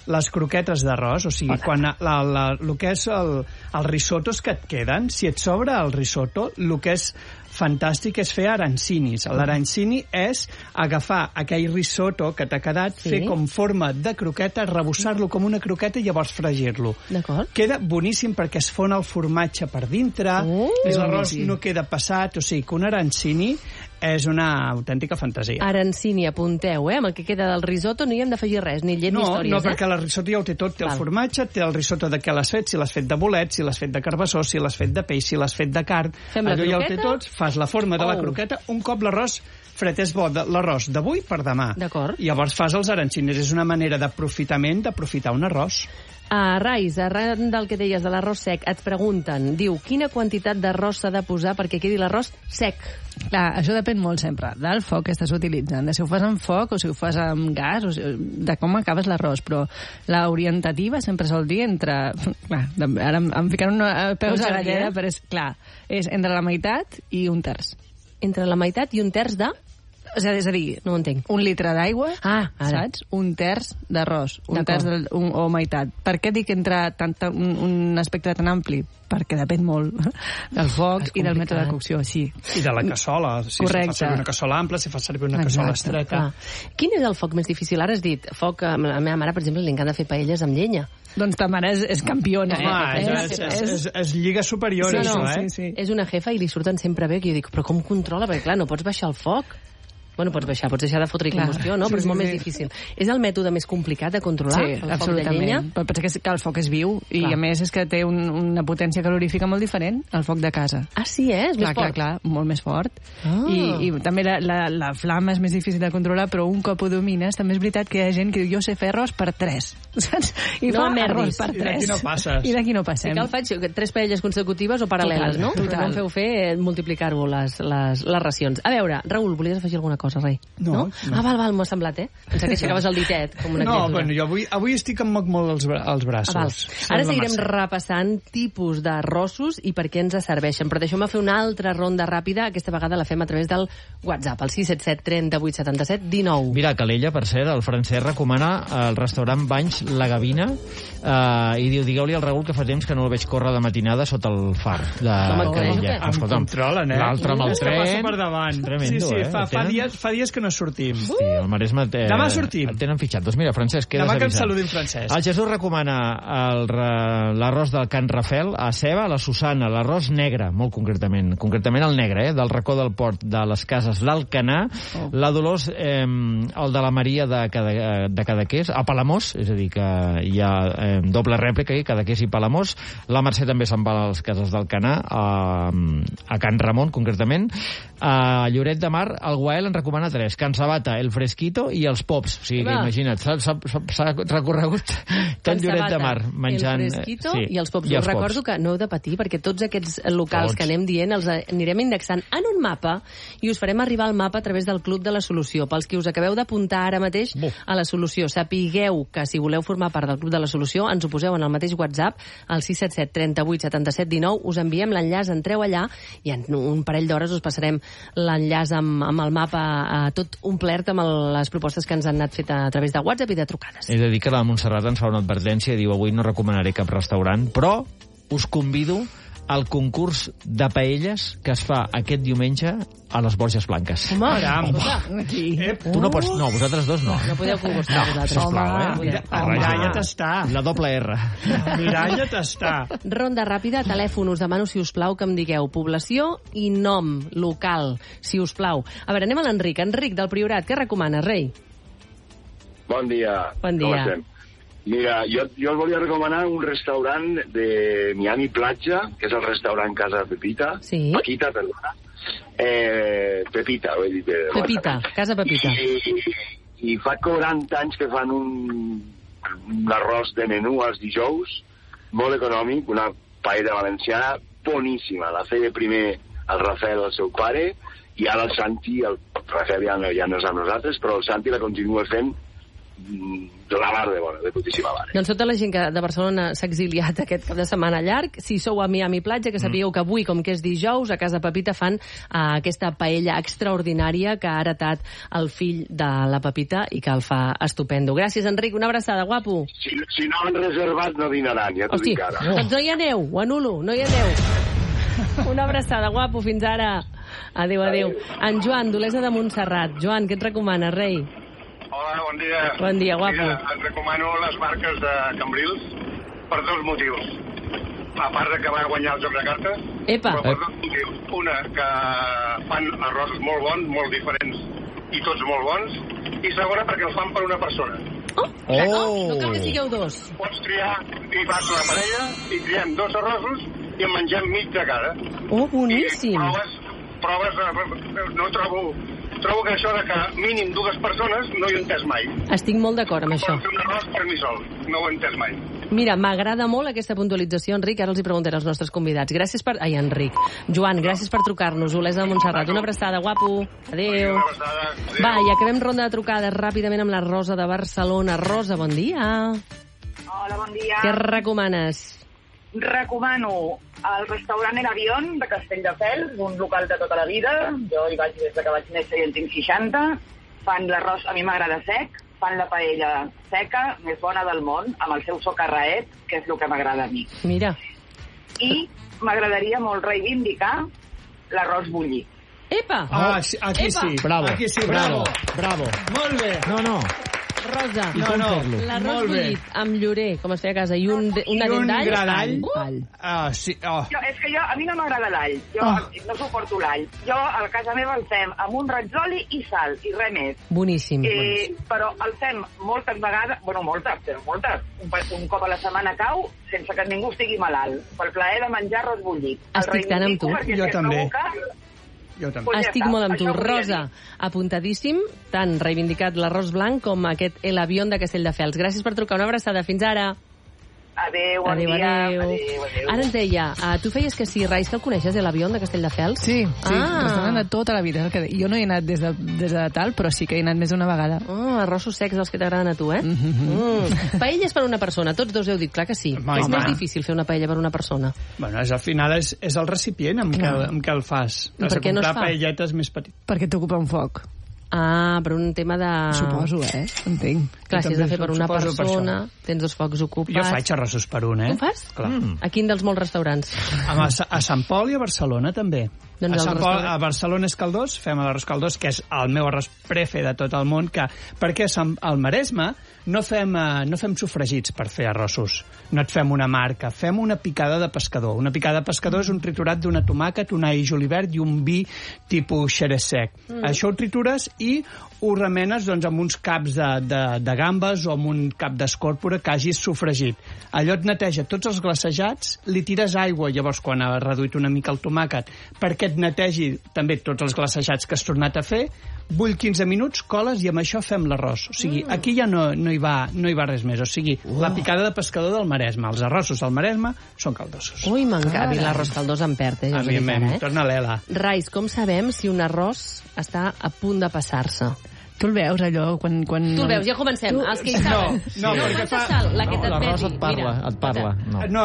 les croquetes d'arròs, o sigui, quan el que és els risottos que et queden, si et sobra el risotto, el que és fantàstic és fer arancinis. L'arancini és agafar aquell risotto que t'ha quedat, fer com forma de croqueta, rebussar-lo com una croqueta i llavors fregir-lo. Queda boníssim perquè es fon el formatge per dintre, l'arròs no queda passat, o sigui que un arancini és una autèntica fantasia. Arancini, apunteu, amb el que queda del risotto no hi hem d'afegir res, ni llet ni històries. No, perquè el risotto ja ho té tot, té el formatge, té el risotto de què l'has fet, si l'has fet de bolet, si l'has fet de carbassó, si l'has fet de peix, si l'has fet de carn, allò ja ho té tot, fas la forma de la croqueta, un cop l'arròs fred és bo, l'arròs d'avui per demà. D'acord. I llavors fas els arancinis, és una manera d'aprofitament d'aprofitar un arròs. Rais, arran del que deies de l'arròs sec, et pregunten, diu, quina quantitat d'arròs s'ha de posar perquè quedi l'arròs sec? Clar, això depèn molt sempre del foc que estàs utilitzant, de si ho fas amb foc o si ho fas amb gas, o de com acabes l'arròs, però l'orientativa sempre sol dir entre... Clar, ara em ficaran peus a la galleda, però és clar, és entre la meitat i un terç. Entre la meitat i un terç de... És a dir, no ho entenc. Un litre d'aigua, saps? Un terç d'arròs, o meitat. Per què dic entre un espectre tan ampli? Perquè depèn molt del foc i del mètode de cocció, sí. I de la cassola, si fa servir una cassola ampla, si fa servir una cassola estreta. Quin és el foc més difícil? Ara has dit, foc, a la meva mare, per exemple, li encanta fer paelles amb llenya. Doncs ta mare és campiona, És lliga superior, això, eh? És una jefa i li surten sempre bé, que jo dic, però com controla? Perquè, clar, no pots baixar el foc. Bueno, pots deixar de fotre-hi combustió, no? Però és molt més difícil. És el mètode més complicat de controlar, el foc de llenya? Però pensa que el foc és viu i, a més, és que té una potència calorífica molt diferent al foc de casa. Ah, sí, és més fort? Clar, molt més fort. I també la flama és més difícil de controlar, però un cop ho domines, també és veritat que hi ha gent que diu, jo sé fer arròs per 3, saps? I fa arròs per 3. I d'aquí no passes. I d'aquí no passem. I que el faig 3 paelles consecutives o paral·leles, no? Total. Com feu fer multiplicar-ho les racions. A veure, Raül, volies afegir alguna cosa, rei? No. Val, m'ho ha semblat, Pensava que aixecaves el ditet, com una criatura. Bueno, jo avui estic em moc molt els braços. Ara seguirem repassant tipus d'arrossos i per què ens serveixen, però deixeu-me fer una altra ronda ràpida, aquesta vegada la fem a través del WhatsApp, el 677 38 77 19. Mira, Calella, per cert, el Francesc recomana el restaurant Banys La Gavina i diu, digueu-li al Raül que fa temps que no el veig córrer de matinada sota el far de Calella. Em controlen, l'altre amb el tren. Passa per davant. Tremendo, fa dies que no sortim. Hosti, el Maresme demà sortim. et tenen fitxat. Doncs mira, Francesc, quedes demà que avisat. em saludin Francesc. El Jesús recomana l'arròs del Can Rafel a ceba, la Susana, l'arròs negre, molt concretament el negre, del racó del port de les cases l'Alcanar, la Dolors el de la Maria de Cadaqués, a Palamós, és a dir, que hi ha doble rèplica aquí, Cadaqués i Palamós. La Mercè també se'n va a les cases d'Alcanar, a Can Ramon, concretament. A Lloret de Mar, el Guael en recomana 3, Can Sabata, el Fresquito i els Pops. O sigui que imagina't, s'ha recorregut tot Lloret de Mar menjant... El Fresquito i els Pops. Us recordo que no heu de patir, perquè tots aquests locals que anem dient els anirem indexant en un mapa i us farem arribar al mapa a través del Club de la Solució. Pels que us acabeu d'apuntar ara mateix a la Solució, sapigueu que si voleu formar part del Club de la Solució ens ho poseu en el mateix WhatsApp, al 677 38 77 19, us enviem l'enllaç, entreu allà i en un parell d'hores us passarem l'enllaç amb el mapa tot omplert amb les propostes que ens han anat fet a través de WhatsApp i de trucades. He de dir que la Montserrat ens fa una advertència i diu, avui no recomanaré cap restaurant, però us convido al concurs de paelles que es fa aquest diumenge a les Borges Blanques. Tu no pots... No, vosaltres dos no. No podeu concursar, vosaltres. Sisplau, Miralla't està. La doble R. Miralla't està. Ronda ràpida, telèfon. Us demano, si us plau, que em digueu població i nom local, si us plau. A veure, anem a l'Enric. Enric, del Priorat, què recomana, rei? Bon dia. Bon dia. Com estem? Mira, jo us volia recomanar un restaurant de Miami Platja, que és el restaurant Casa Pepita. Sí. Paquita, perdona. Pepita, ho he dit. Pepita, Casa Pepita. I fa 40 anys que fan un arròs de menú els dijous, molt econòmic, una paella valenciana boníssima. La feia primer el Rafael, el seu pare, i ara el Santi, el Rafael ja no és amb nosaltres, però el Santi la continua fent la mar de bona, de putíssima mare. Doncs tota la gent que de Barcelona s'ha exiliat aquest cap de setmana llarg, si sou a Miami Platja, que sapigueu que avui, com que és dijous, a Casa Pepita fan aquesta paella extraordinària que ha heretat el fill de la Pepita i que el fa estupendo. Gràcies, Enric, una abraçada, guapo. Si no han reservat, no dinaran, ja t'ho dic ara. Doncs no hi aneu, ho anulo, no hi aneu. Una abraçada, guapo, fins ara. Adéu, adéu. En Joan, d'Olesa de Montserrat. Joan, què et recomana, rei? Hola, bon dia. Bon dia, guapo. Mira, et recomano les barques de Cambrils per dos motius. A part de que va guanyar el joc de cartes, Epa. però per dos motius. Una, que fan arrossos molt bons, molt diferents i tots molt bons. I segona, perquè els fan per una persona. Oh! No cal que sigueu dos. Pots triar i vas a la parella i triem 2 arrossos i en mengem mig de cada. Oh, boníssim. I proves no trobo que això de que mínim 2 persones no ho he entès mai. Estic molt d'acord amb això. Pots fer un arròs per mi sol, no ho he entès mai. Mira, m'agrada molt aquesta puntualització, Enric, ara els hi preguntaré als nostres convidats. Gràcies per... Ai, Enric. Joan, gràcies per trucar-nos. Olesa de Montserrat. Una abraçada, guapo. Adéu. Una abraçada. Adéu. Va, i acabem ronda de trucades ràpidament amb la Rosa de Barcelona. Rosa, bon dia. Hola, bon dia. Què recomanes? Recomano el restaurant El Avión de Castelldefels, un local de tota la vida. Jo hi vaig des que vaig néixer i en tinc 60. Fan l'arròs, a mi m'agrada sec, fan la paella seca, més bona del món, amb el seu socarraet, que és el que m'agrada a mi. Mira. I m'agradaria molt reivindicar l'arròs bullit. Epa! Aquí Epa. sí. Bravo, Aquí sí, bravo, bravo. bravo. Molt bé. No. Rosa, No. l'arròs Molt bé. bullit amb llorer, com es feia a casa, i una I un dent d'all. gra d'all. Sí. És que a mi no m'agrada l'all. Jo no suporto l'all. Jo a casa meva el fem amb un raig d'oli i sal, i res més. Boníssim. Però el fem moltes vegades, moltes. Un cop a la setmana cau, sense que ningú estigui malalt, pel plaer de menjar arròs bullit. Estic tan amb tu. Jo també. Jo també. Estic molt amb tu. Rosa, apuntadíssim, tant reivindicat l'arròs blanc com aquest El Avión de Castelldefels. Gràcies per trucar. Una abraçada. Fins ara. Adéu, bon dia. Adéu. Ara ens deia, tu feies que sí, Rais, que el coneixes, El Avión de Castelldefels? Sí, restaurant de tota la vida. Jo no hi he anat des de tal, però sí que he anat més d'una vegada. Arrossos secs, els que t'agraden a tu, eh? Paelles per una persona, tots dos heu dit, clar que sí. És més difícil fer una paella per una persona. Bueno, al final és el recipient amb què el fas. Has de comprar paelletes més petites. Perquè t'ocupa un foc. Per un tema de... Suposo, entenc. Clar, si has de fer per una persona, tens 2 focs ocupats... Jo faig arrossos per un, Tu fas? Clar. A quin dels molts restaurants? A Sant Pol i a Barcelona, també. Doncs a Barcelona és Caldós, fem l'arròs Caldós, que és el meu arròs prefe de tot el món, perquè al Maresme no fem sofregits per fer arrossos. No et fem una marca, fem una picada de pescador. Una picada de pescador és un triturat d'una tomàquet, un all julivert i un vi tipus xerès sec. Això ho tritures i ho remenes amb uns caps de gambes o amb un cap d'escòrpora que hagis sofregit. Allò et neteja tots els glacejats, li tires aigua, llavors quan ha reduït una mica el tomàquet, perquè et netegi també tots els glacejats que has tornat a fer, bull 15 minuts, coles i amb això fem l'arròs. O sigui, aquí ja no hi va res més. O sigui, la picada de pescador del Maresme. Els arrossos del Maresme són caldosos. Ui, m'encanta. L'arròs caldós em perd, A mi, torna l'ela. Rais, com sabem si un arròs està a punt de passar-se? Tu el veus, allò, quan... Tu el veus, ja comencem. Els que hi saben. No, perquè fa... La que l'arròs et parla. No,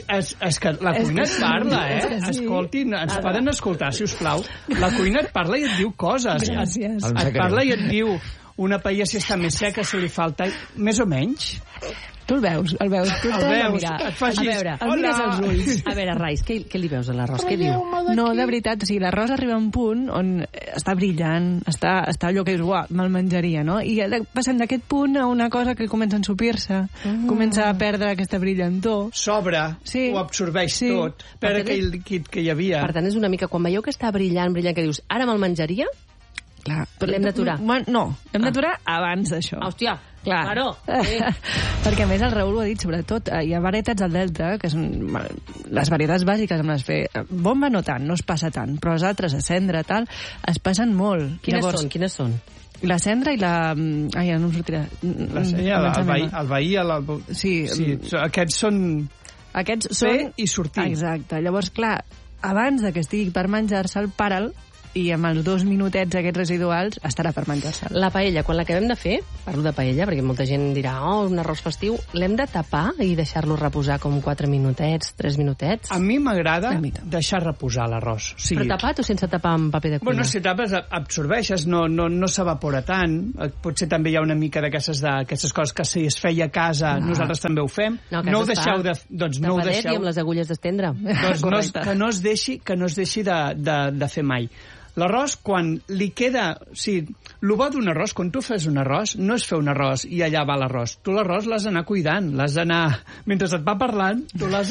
és que la cuina et parla, Escoltin, ens poden escoltar, si us plau. La cuina et parla i et diu coses. Gràcies. Et parla i et diu una paella si està més seca, si li falta... Més o menys. Tu el veus. Tu el veus, et fa així. A veure, el mires als ulls. A veure, Rais, què li veus a l'arròs? Què diu? No, de veritat, o sigui, l'arròs arriba a un punt on està brillant, està allò que dius, uah, me'l menjaria, no? I passem d'aquest punt a una cosa que comença a ensopir-se, comença a perdre aquesta brillantor. S'obre, ho absorbeix tot, perd aquell líquid que hi havia. Per tant, és una mica, quan veieu que està brillant, que dius, ara me'l menjaria? Clar. L'hem d'aturar? No, l'hem d'aturar abans d'això. Hòstia, claro. Perquè a més el Raül ho ha dit, sobretot, hi ha varietats al Delta, que són les varietats bàsiques amb les fer... Bomba no tant, no es passa tant, però les altres, a cendra, tal, es passen molt. Quines són? La cendra i la... Ai, no em sortirà. La cendra, el veí... Sí. Aquests són... Aquests fer són... i sortir. Exacte. Llavors, clar, abans de que estigui per menjar-se, el para'l i amb els 2 minutets aquests residuals estarà per menjar-se'l. La paella, quan l'acabem de fer, parlo de paella, perquè molta gent dirà, un arròs festiu, l'hem de tapar i deixar-lo reposar com 4 minutets, 3 minutets? A mi m'agrada deixar reposar l'arròs. O sigui, però tapat o sense tapar amb paper de cuina? Bueno, si tapes, absorbeixes, no s'evapora tant. Potser també hi ha una mica d'aquestes coses que si es feia a casa, nosaltres també ho fem. No ho deixeu de... Doncs no ho deixeu. I amb les agulles d'estendre. Doncs que no es deixi de fer mai. L'arròs, quan li queda... O sigui, el bo d'un arròs, quan tu fes un arròs, no és fer un arròs i allà va l'arròs. Tu l'arròs l'has d'anar cuidant, l'has d'anar... Mentre et va parlant, tu l'has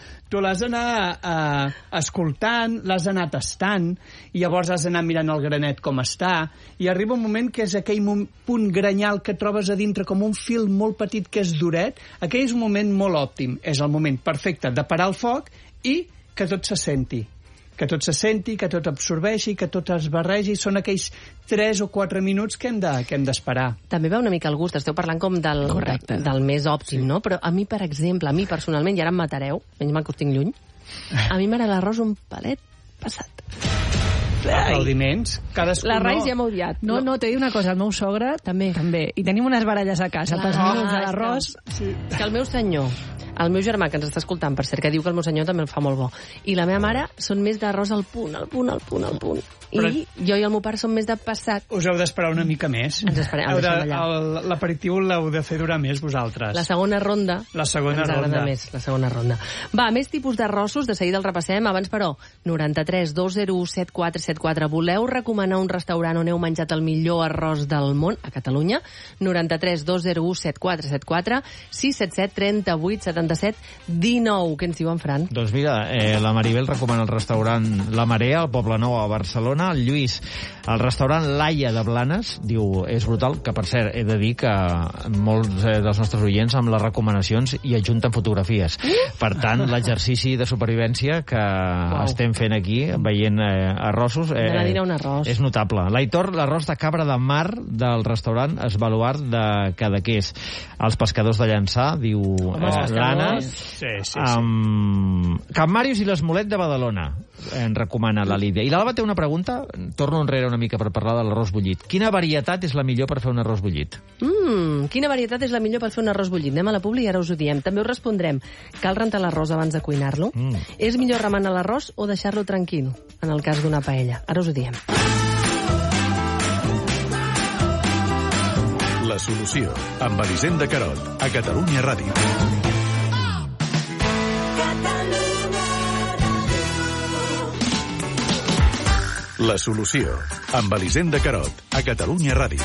d'anar escoltant, l'has d'anar tastant, i llavors has d'anar mirant el granet com està, i arriba un moment que és aquell punt granyal que trobes a dintre com un fil molt petit que és duret. Aquell és un moment molt òptim. És el moment perfecte de parar el foc i que tot se senti. Que tot se senti, que tot absorbeixi, que tot es barregi. Són aquells 3 o 4 minuts que hem d'esperar. També va una mica al gust. Esteu parlant com del més òptim, no? Però a mi, per exemple, a mi personalment, i ara em matareu, menys mal que us tinc lluny, a mi m'agrada l'arròs un palet passat. Aplaudiments. La Rais ja m'ha odiat. No, t'he dit una cosa, el meu sogre també. I tenim unes baralles a casa pels minuts de l'arròs. Que el meu senyor, el meu germà, que ens està escoltant, per cert, que diu que el meu senyor també el fa molt bo, i la meva mare són més d'arròs al punt. Però... I jo i el meu pare som més de passat. Us heu d'esperar una mica més. Ens esperem, l'aperitiu l'heu de fer durar més vosaltres. La segona ronda. Ens agrada més, la segona ronda. Va, més tipus d'arrossos, de seguida el repassem. Abans, però, 93 201 7474. Voleu recomanar un restaurant on heu menjat el millor arròs del món a Catalunya? 93 201 7474 677 38 77 19. Què ens diu en Fran? Doncs mira, la Maribel recomana el restaurant La Marea, al Poblenou, a Barcelona. El Lluís, el restaurant Laia de Blanes, diu, és brutal, que per cert he de dir que molts dels nostres oients amb les recomanacions hi adjunten fotografies. Per tant, l'exercici de supervivència que estem fent aquí, veient arrossos, és notable. L'Aitor, l'arròs de cabra de mar del restaurant Esbaluart de Cadaqués. Els pescadors de Llançà, diu l'Anna. Can Màrius i l'Esmolet de Badalona, en recomana la Lídia. I l'Alba té una pregunta, torno enrere una mica per parlar de l'arròs bullit. Quina varietat és la millor per fer un arròs bullit? Quina varietat és la millor per fer un arròs bullit? Anem a la publi i ara us ho diem. També us respondrem. Cal rentar l'arròs abans de cuinar-lo? És millor remenar l'arròs o deixar-lo tranquil, en el cas d'una paella? Ara us ho diem. La solució, amb Elisenda Carot, a Catalunya Ràdio. La solució, amb Elisenda Carot, a Catalunya Ràdio.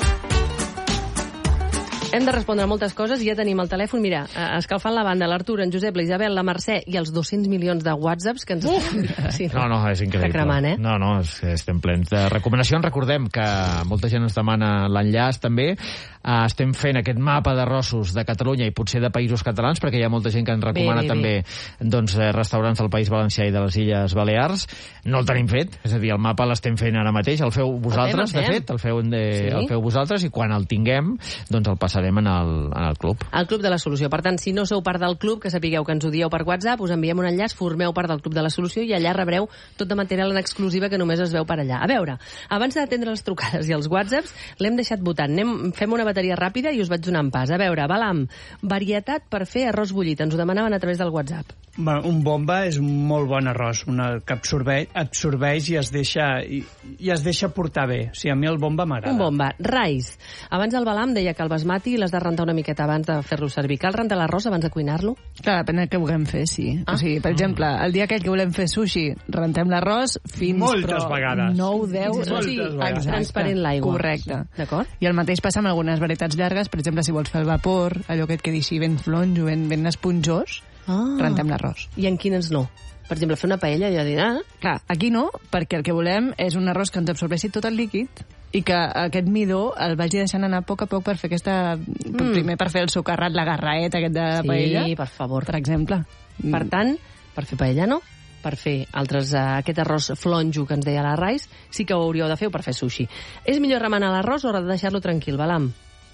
Hem de respondre a moltes coses i ja tenim el telèfon, mira, escalfant la banda, l'Artur, en Josep, la Isabel, la Mercè i els 200 milions de whatsapps que ens... Sí, no, és increïble. Està cremant, eh? No, estem plens de recomanacions. Recordem que molta gent ens demana l'enllaç també. Estem fent aquest mapa d'arrossos de Catalunya i potser de països catalans, perquè hi ha molta gent que ens recomana també restaurants del País Valencià i de les Illes Balears. No el tenim fet, és a dir, el mapa l'estem fent ara mateix, el feu vosaltres, de fet, el feu vosaltres, i quan el tinguem, doncs el passarem en el club. El Club de la Solució. Per tant, si no sou part del club, que sapigueu que ens ho dieu per WhatsApp, us enviem un enllaç, formeu part del Club de la Solució i allà rebreu tot de material en exclusiva que només es veu per allà. A veure, abans d'atendre les trucades i els whatsapps, l'hem deixat votant. Fem una bateria ràpida i us vaig donant pas. A veure, Balam, varietat per fer arròs bullit. Ens ho demanaven a través del WhatsApp. Un bomba és un molt bon arròs, que absorbeix i es deixa portar bé. O sigui, a mi el bomba m'agrada. Un bomba. Rice. Abans el Balam deia que el basmati l'has de rentar una miqueta abans de fer-lo servir. Cal rentar l'arròs abans de cuinar-lo? Clar, depèn del que vulguem fer, sí. O sigui, per exemple, el dia aquell que volem fer sushi, rentem l'arròs fins... Moltes vegades. 9, 10... Transparent l'aigua. Correcte. D'acord? I el mateix passa amb algunes varietats llargues, per exemple, si vols fer el vapor, allò que et quedi així ben flonjo, ben esponjós, rentem l'arròs. I en quines no? Per exemple, fer una paella, jo diré... Clar, aquí no, perquè el que volem és un arròs que ens absorbeixi tot el líquid i que aquest midó el vagi deixant anar a poc per fer aquesta... Primer per fer el socarrat, la garraeta aquest de paella. Sí, per favor. Per exemple. Per tant, per fer paella no, per fer aquest arròs flonjo que ens deia la Rice, sí que ho hauríeu de fer o per fer sushi. És millor remenar l'arròs o deixar-lo tranquil, Balam?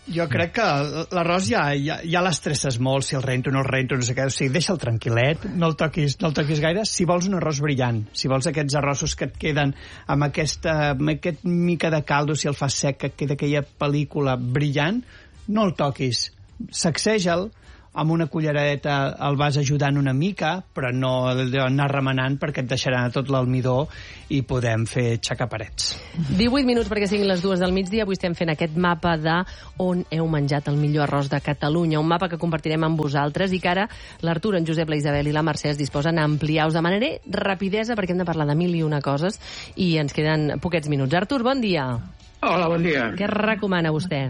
Jo crec que l'arròs ja l'estresses molt, si el rento o no el rento, no sé què. O sigui, deixa'l tranquil·let, no el toquis gaire. Si vols un arròs brillant, si vols aquests arrossos que et queden amb aquest mica de caldo, si el fas sec, que et queda aquella pel·lícula brillant, no el toquis. Sacseja'l, amb una culleradeta el vas ajudant una mica, però no anar remenant perquè et deixarà tot l'almidó i podem fer xacaparets. 18 minuts perquè siguin les 2 del migdia. Avui estem fent aquest mapa de on heu menjat el millor arròs de Catalunya, un mapa que compartirem amb vosaltres i que ara l'Artur, en Josep, la Isabel i la Mercè es disposen a ampliar. Us demanaré rapidesa perquè hem de parlar de 1001 coses i ens queden poquets minuts. Artur, bon dia. Hola, bon dia. Què recomana vostè?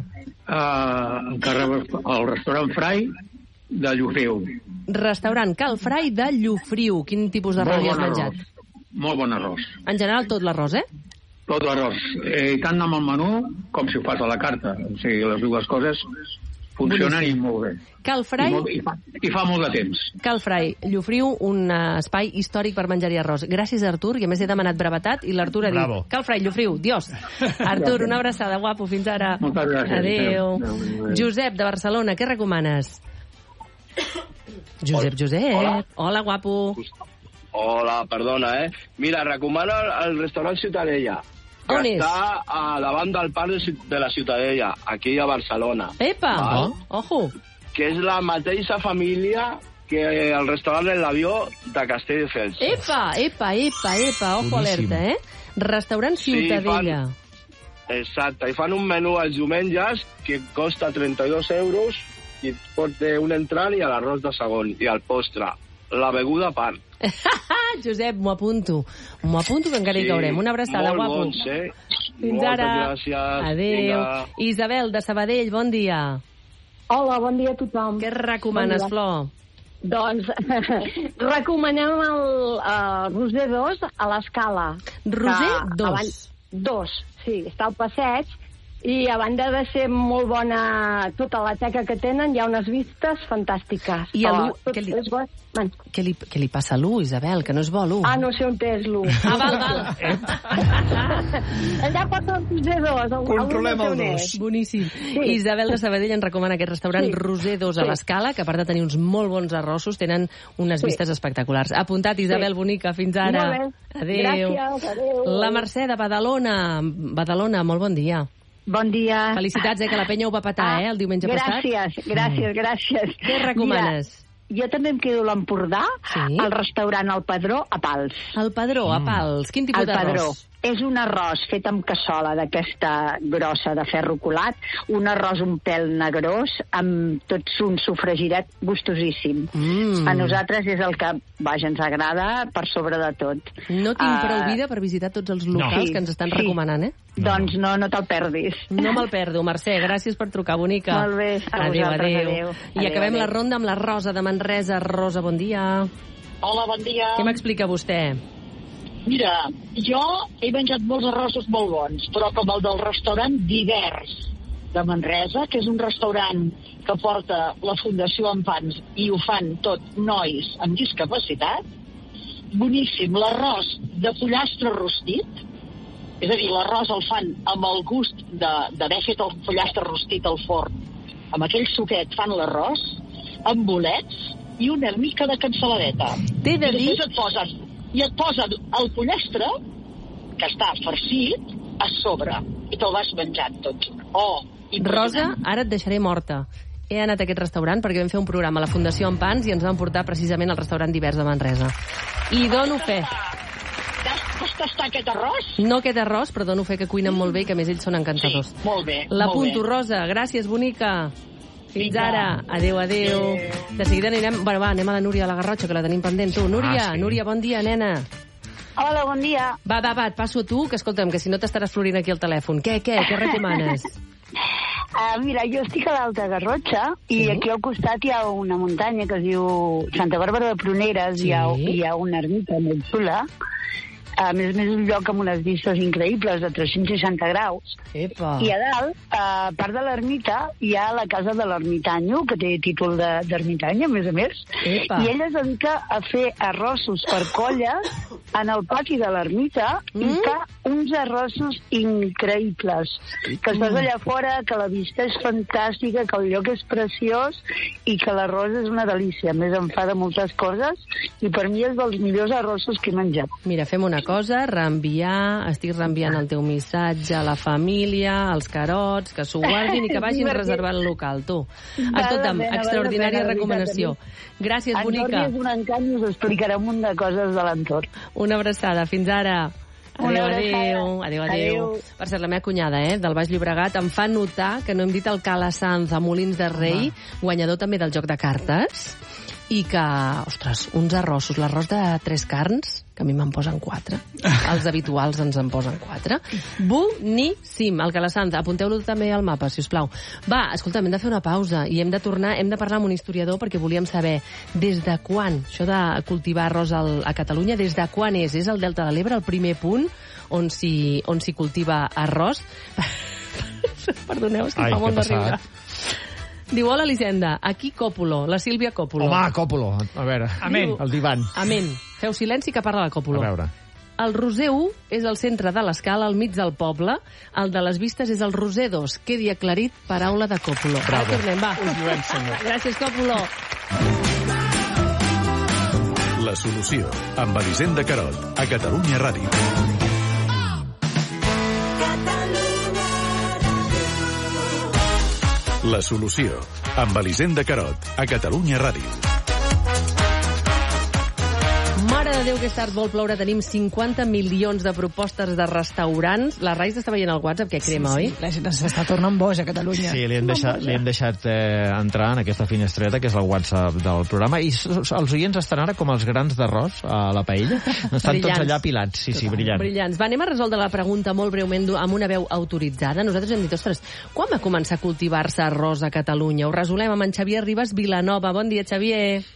El restaurant Frai de Llofriu. Restaurant Cal Frai de Llofriu. Quin tipus d'arròs hi has menjat? Molt bon arròs. En general, tot l'arròs, eh? Tot l'arròs. Tant amb el menú com si ho fas a la carta. O sigui, les dues coses funcionen i molt bé. Cal Frai... I fa molt de temps. Cal Frai, Llofriu, un espai històric per menjar-hi arròs. Gràcies, Artur, i a més he demanat brevetat i l'Artur ha dit Cal Frai, Llofriu, Dios. Artur, una abraçada, guapo, fins ara. Moltes gràcies. Adéu. Josep, de Barcelona, què recomanes? Josep. Hola, guapo. Hola, perdona, Mira, recomano el restaurant Ciutadella. On és? Està a davant del parc de la Ciutadella, aquí a Barcelona. Epa, ojo. Que és la mateixa família que el restaurant en l'Avió de Castelldefels. Epa, ojo alerta, Restaurant Ciutadella. Exacte, i fan un menú els diumenges que costa 32 euros i et pot fer un entrant i l'arròs de segon i el postre, la beguda a part. Josep, m'ho apunto que encara hi caurem. Una abraçada, guapo. Molt bons, Fins ara. Moltes gràcies. Adéu. Vinga. Isabel, de Sabadell, bon dia. Hola, bon dia a tothom. Què recomanes, Flor? Doncs recomanem el Roser 2 a l'Escala. Roser 2? 2, sí, està al passeig. I a banda de ser molt bona tota la teca que tenen, hi ha unes vistes fantàstiques. I què li passa a l'1, Isabel, que no és bo l'1? No sé on és l'1. Val. Allà passa el Roser 2. Controlem el 2. Boníssim. Sí. Isabel de Sabadell ens recomana aquest restaurant Roser 2 a l'Escala, que a part de tenir uns molt bons arrossos, tenen unes vistes espectaculars. Apuntat, Isabel bonica, fins ara. Adéu. Gràcies, adéu. La Mercè de Badalona. Badalona, molt bon dia. Bon dia. Felicitats, que la penya ho va petar, el diumenge passat. Gràcies. Què recomanes? Mira, jo també em quedo a l'Empordà, al restaurant El Padró, a Pals. El Padró, a Pals. Quin tipus d'arròs? És un arròs fet amb cassola d'aquesta grossa de ferro colat, un arròs un pèl negrós, amb tot un sofregirat gustosíssim. A nosaltres és el que, ens agrada per sobre de tot. No tinc prou vida per visitar tots els locals que ens estan recomanant, Doncs no te'l perdis. No me'l perdo, Mercè. Gràcies per trucar, bonica. Molt bé. Adéu. I acabem la ronda amb la Rosa de Manresa. Rosa, bon dia. Hola, bon dia. Què m'explica vostè? Mira, jo he menjat molts arrossos molt bons, però com el del restaurant Divers de Manresa, que és un restaurant que porta la Fundació Enfants i ho fan tot nois amb discapacitat, boníssim. L'arròs de pollastre rostit, és a dir, l'arròs el fan amb el gust d'haver fet el pollastre rostit al forn. Amb aquell suquet fan l'arròs, amb bolets i una mica de cansaladeta. T'he de dir... I et posen el pollastre, que està farcit, a sobre. I te'l vas menjant tot. Rosa, ara et deixaré morta. He anat a aquest restaurant perquè vam fer un programa a la Fundació Empans i ens van portar precisament al restaurant Divers de Manresa. I dono fe. Vas tastar aquest arròs? No aquest arròs, però dono fe que cuinen molt bé i que a més ells són encantadors. Sí, molt bé. L'apunto, Rosa. Gràcies, bonica. Fins ara. Adéu. De seguida anirem... anem a la Núria de la Garrotxa, que la tenim pendent. Tu, Núria, bon dia, nena. Hola, bon dia. Va, et passo a tu, que escolta'm, que si no t'estaràs florint aquí al telèfon. Què recomanes? Mira, jo estic a l'Alta Garrotxa i aquí al costat hi ha una muntanya que es diu Santa Bàrbara de Pruneres, hi ha una ermita molt xula. A més un lloc amb unes vistes increïbles de 360 graus. Epa. I a dalt, a part de l'ermita, hi ha la casa de l'ermitanyo, que té títol d'ermitany, a més. Epa. I ella es dedica a fer arrossos per colles en el pati de l'ermita i que uns arrossos increïbles, que estàs allà fora, que la vista és fantàstica, que el lloc és preciós i que l'arròs és una delícia. A més, em fa de moltes coses i per mi és dels millors arrossos que he menjat. Mira, fem una cosa, estic reenviant el teu missatge a la família, als Carots, que s'ho guardin i que vagin reservant el local, tu. Escolta'm, extraordinària recomanació. Gràcies, bonica. Andorra és un encant i us explicaré un munt de coses de l'entorn. Una abraçada, fins ara. Adéu. Per cert, la meva cunyada, del Baix Llobregat, em fa notar que no hem dit el Cala Sanz a Molins de Rei, guanyador també del joc de cartes, i que, ostres, uns arrossos, l'arròs de 3 carns, que a mi me'n posen 4. Els habituals ens en posen 4. Boníssim, el Cala Sanz. Apunteu-lo també al mapa, si us plau. Va, escolta, hem de fer una pausa i hem de parlar amb un historiador perquè volíem saber des de quan, això de cultivar arròs a Catalunya, des de quan és? És el Delta de l'Ebre el primer punt on s'hi cultiva arròs? Perdoneu, és que fa molt de riure. Diu, hola, Elisenda, aquí Còpolo, la Sílvia Còpolo. Home, Còpolo, a veure, amén. El divan. Amén. Feu silenci que parla la Còpolo. A veure. El Roser 1 és el centre de l'escala, al mig del poble. El de les vistes és el Roser 2. Quedi aclarit, paraula de Còpolo. Bravo. Ara tornem, va. Gràcies, Còpolo. La solució, amb Elisenda Carot, a Catalunya Ràdio. La solució, amb Elisenda Carot, a Catalunya Ràdio. Mare de Déu, que és tard, vol ploure. Tenim 50 milions de propostes de restaurants. La Rais està veient el WhatsApp, que crema, oi? La gent s'està tornant boja a Catalunya. Sí, li hem deixat entrar en aquesta finestreta, que és el WhatsApp del programa, i els oients estan ara com els grans d'arròs a la paella. Estan tots allà apilats, sí, brillants. Brillants. Va, anem a resoldre la pregunta molt breument amb una veu autoritzada. Nosaltres hem dit, ostres, quan va començar a cultivar-se arròs a Catalunya? Ho resolem amb en Xavier Ribas Vilanova. Bon dia, Xavier.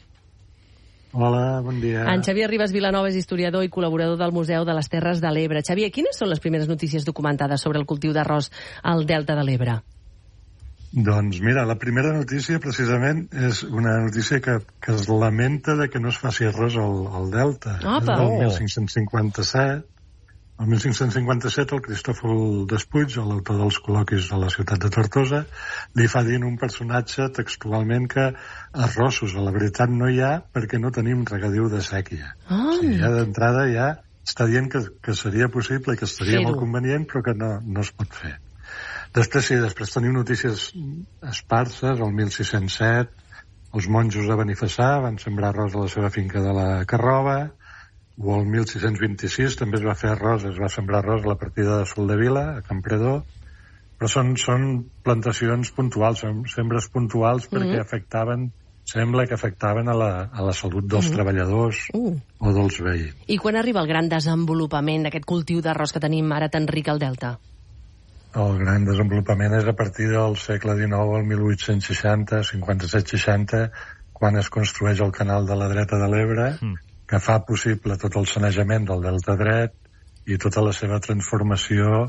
Hola, bon dia. En Xavier Ribas Vilanova és historiador i col·laborador del Museu de les Terres de l'Ebre. Xavier, quines són les primeres notícies documentades sobre el cultiu d'arròs al Delta de l'Ebre? Doncs mira, la primera notícia precisament és una notícia que es lamenta de que no es faci arròs al Delta. Opa! El 1557. El 1557 el Cristòfol Despuig, l'autor dels col·loquis de la ciutat de Tortosa, li fa dir un personatge textualment que arrossos a la veritat no hi ha perquè no tenim regadiu de sèquia. O sigui, ja d'entrada ja està dient que seria possible i que estaria molt convenient, però que no es pot fer. Després tenim notícies esparses. El 1607 els monjos de Benifassà van sembrar arròs a la seva finca de la Carrova, o el 1626 també es va fer arròs, es va sembrar arròs a la partida de Soldevila, a Campredó, però són plantacions puntuals, són sembres puntuals perquè sembla que afectaven a la salut dels treballadors o dels veïns. I quan arriba el gran desenvolupament d'aquest cultiu d'arròs que tenim ara tan ric al Delta? El gran desenvolupament és a partir del segle XIX, el 1860, 57-60, quan es construeix el canal de la dreta de l'Ebre, que fa possible tot el sanejament del delta dret i tota la seva transformació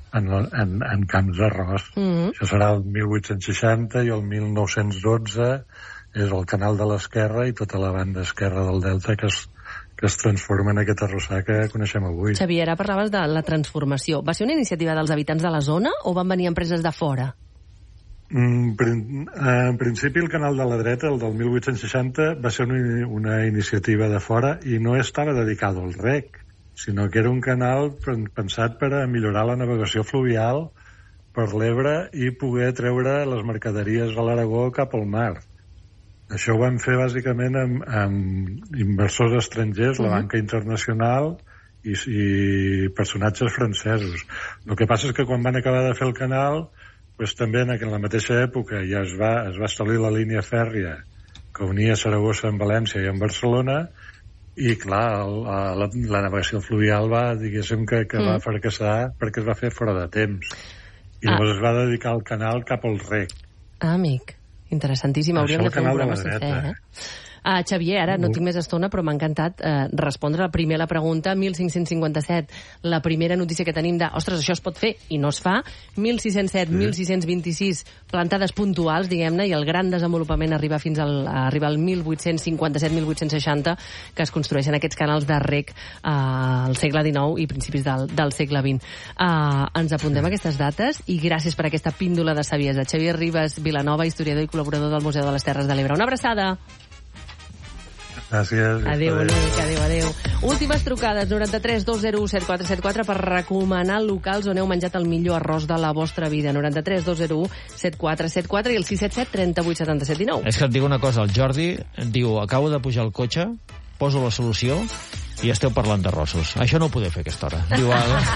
en camps d'arròs. Això serà el 1860 i el 1912 és el canal de l'esquerra i tota la banda esquerra del delta que es transforma en aquest arrossar que coneixem avui. Xavier, ara parlaves de la transformació. Va ser una iniciativa dels habitants de la zona o van venir empreses de fora? En principi el canal de la dreta, el del 1860, va ser una iniciativa de fora i no estava dedicada al reg, sinó que era un canal pensat per a millorar la navegació fluvial per l'Ebre i poder treure les mercaderies de l'Aragó cap al mar. Això ho van fer bàsicament amb inversors estrangers, la banca internacional i personatges francesos. El que passa és que quan van acabar de fer el canal, pues també en la mateixa època ja es va establir la línia fèrria que unia Saragossa amb València i amb Barcelona i clar, la navegació fluvial va, diguéssim que va fracassar perquè es va fer fora de temps i llavors es va dedicar al canal cap al reg. Amic, interessantíssim, hauríem de fer un programa sencer, Xavier, ara no tinc més estona, però m'ha encantat respondre primer la pregunta. 1557, la primera notícia que tenim de, ostres, això es pot fer, i no es fa. 1607, 1626, plantades puntuals, diguem-ne, i el gran desenvolupament arriba fins al 1857-1860, que es construeixen aquests canals de reg al segle XIX i principis del segle XX. Ens apuntem aquestes dates i gràcies per aquesta píndola de saviesa. Xavier Ribas Vilanova, historiador i col·laborador del Museu de les Terres de l'Ebre. Una abraçada. Gràcies. Adéu, bonic, adéu. Últimes trucades, 93 201 7474, per recomanar locals on heu menjat el millor arròs de la vostra vida. 93 201 7474 i el 677 38 77 19. És que et dic una cosa, el Jordi diu, acabo de pujar al cotxe, poso la solució i esteu parlant d'arrossos. Això no ho podeu fer a aquesta hora. Diu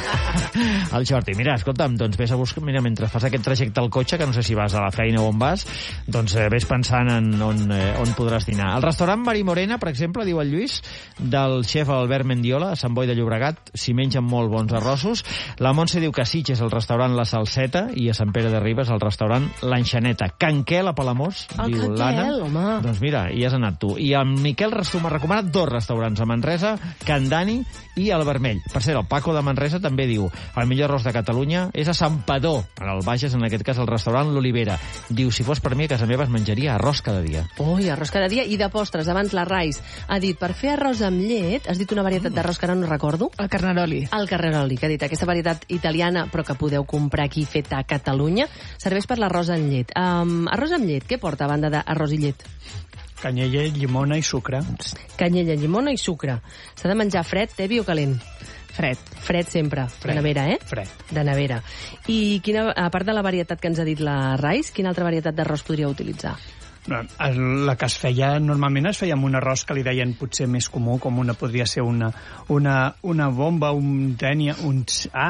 el Jordi, mira, escolta'm, doncs vés a buscar, mira, mentre fas aquest trajecte al cotxe, que no sé si vas a la feina o on vas, doncs vés pensant en on podràs dinar. El restaurant Mari Morena, per exemple, diu el Lluís, del xef Albert Mendiola, a Sant Boi de Llobregat, s'hi mengen molt bons arrossos. La Montse diu que a Sitges el restaurant La Salseta i a Sant Pere de Ribes el restaurant L'Enxaneta. Can Quel a Palamós, diu l'Anna. Home. Doncs mira, hi has anat tu. I en Miquel Restum m'ha recomanat 2 restaurants a Manresa, Can Dani i el Vermell. Per cert, el Paco de Manresa també diu el millor arròs de Catalunya és a Sant Padó, en el Bages, en aquest cas el restaurant L'Olivera. Diu, si fos per mi, a casa meva es menjaria arròs cada dia. Ui, arròs cada dia. I de postres, abans la Rais ha dit, per fer arròs amb llet, has dit una varietat d'arròs que ara no recordo. El Carnaroli. El Carnaroli, que ha dit, aquesta varietat italiana, però que podeu comprar aquí feta a Catalunya, serveix per l'arròs amb llet. Arròs amb llet, què porta a banda d'arròs i llet? Canyella, llimona i sucre. Canyella, llimona i sucre. S'ha de menjar fred, tebi o calent? Fred. Fred sempre. Fred. De nevera, eh? Fred. De nevera. I quina, a part de la varietat que ens ha dit la Rais, quina altra varietat d'arròs podríeu utilitzar? La que es feia, normalment es feia amb un arròs que li deien potser més comú, com podria ser una bomba, un tènia, un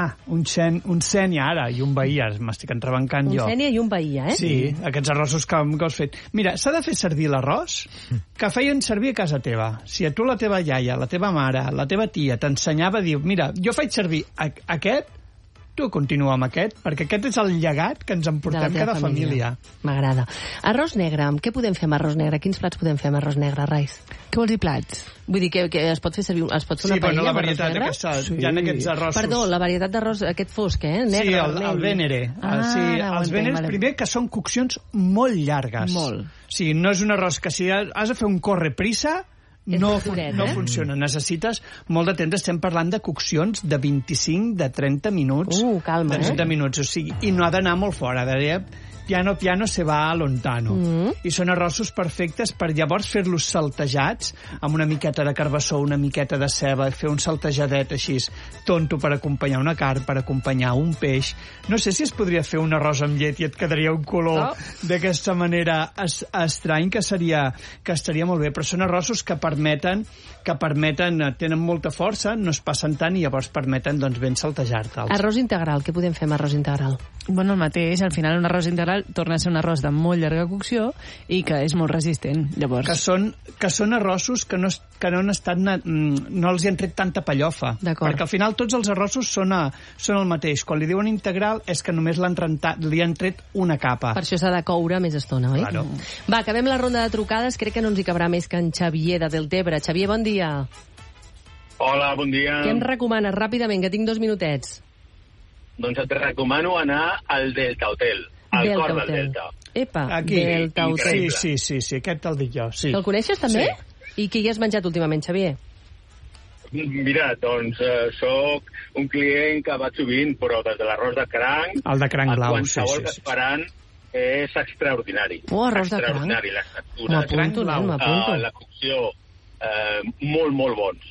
sènia ara, i un bahia, m'estic entrebancant jo. Un sènia i un bahia, eh? Sí, aquests arrossos que has fet. Mira, s'ha de fer servir l'arròs que feien servir a casa teva. Si a tu la teva iaia, la teva mare, la teva tia t'ensenyava a dir, mira, jo faig servir aquest, tu continua amb aquest, perquè aquest és el llegat que ens emportem cada família. M'agrada. Arròs negre, què podem fer amb arròs negre? Quins plats podem fer amb arròs negre, Rais? Què vols dir plats? Vull dir que es pot fer servir, es pot fer una paella amb arròs negre? Sí, hi ha aquests arrossos. Perdó, la varietat d'arròs aquest fosc, eh? Negre, el Venere. Els Veneres, primer, que són coccions molt llargues. Molt. Sí, no és un arròs que si has de fer un corre-prisa, no funciona. Necessites molt de temps. Estem parlant de coccions de 25, de 30 minuts. Calma, de 30 minuts, o sigui, i no ha d'anar molt fora. Piano se va a lontano. I són arrossos perfectes per llavors fer-los saltejats amb una miqueta de carbassó, una miqueta de ceba, fer un saltejadet així tonto per acompanyar una carn, per acompanyar un peix. No sé si es podria fer un arròs amb llet i et quedaria un color d'aquesta manera estrany, que estaria molt bé, però són arrossos que permeten, tenen molta força, no es passen tant i llavors permeten ben saltejar-te'ls. Arròs integral, què podem fer amb arròs integral? Bueno, el mateix, al final un arròs integral torna a ser un arròs de molt llarga cocció i que és molt resistent, llavors. Que són arrossos que no han estat, no els hi han tret tanta pallofa. Perquè al final tots els arrossos són el mateix. Quan li diuen integral és que només li han tret una capa. Per això s'ha de coure més estona, oi? Claro. Va, acabem la ronda de trucades. Crec que no ens hi cabrà més que en Xavier de Deltebre. Xavier, bon dia. Hola, bon dia. Què em recomanes ràpidament, que tinc 2 minutets? Doncs et recomano anar al Delta Hotel, al cor del Delta. Epa, aquí, Delta Hotel. Sí, aquest el dic jo. Sí. El coneixes també? Sí. I què hi has menjat últimament, Xavier? Mira, doncs soc un client que va sovint, però des de l'arròs de cranc... El de cranc blau, sí. Qualsevol restaurant és extraordinari. Arròs de cranc. Extraordinari, les factures. M'apunto. La cocció, molt, molt bons.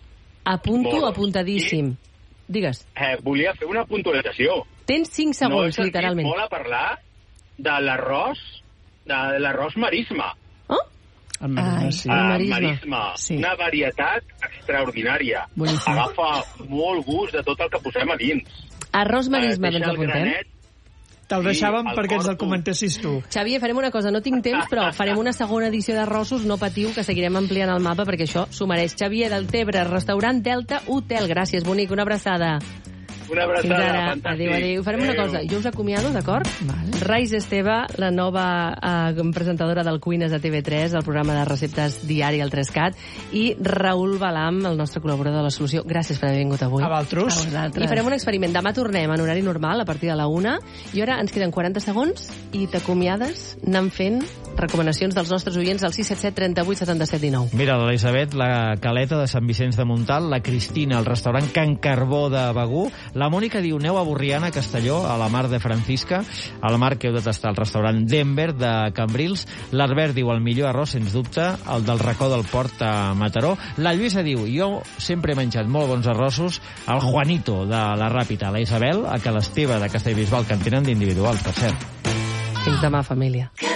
Apuntadíssim. Digues. Volia fer una puntualització. Tens 5 segons, literalment. No he sentit molt a parlar de l'arròs marisma. Marisma. Sí. Una varietat extraordinària. Boníssim. Agafa molt gust de tot el que posem a dins. Arròs marisma, doncs apuntem. Te'l deixàvem perquè ens el comentessis tu. Xavier, farem una cosa, no tinc temps, però farem una segona edició d'arrossos, no patiu, que seguirem ampliant el mapa perquè això s'ho mereix. Xavier Deltebre, restaurant Delta Hotel. Gràcies, bonic, una abraçada. Una abraçada fantàstica. Adéu. Farem una cosa, jo us acomiado, d'acord? Rais Esteve, la nova presentadora del Cuines a TV3, el programa de receptes diari al 3CAT, i Raül Balam, el nostre col·laborador de La Solució. Gràcies per haver vingut avui. A vosaltres. I farem un experiment. Demà tornem en horari normal, a partir de la 1, i ara ens queden 40 segons i t'acomiades anant fent recomanacions dels nostres oients al 677 38 77 19. Mira, l'Elisabet, la Caleta de Sant Vicenç de Montalt, la Cristina, el restaurant Can Carbó de Begur, la Mònica diu, aneu a Borriana, a Castelló, a la Mar de Francisca, a la Mar que heu de tastar el restaurant Denver de Cambrils, l'Albert diu, el millor arròs, sens dubte, el del racó del Port a Mataró, la Lluïsa diu, jo sempre he menjat molt bons arrossos, el Juanito de la Ràpita, la Isabel, a que l'Esteve de Castellbisbal, que en tenen d'individuals, per cert. Fins demà, família.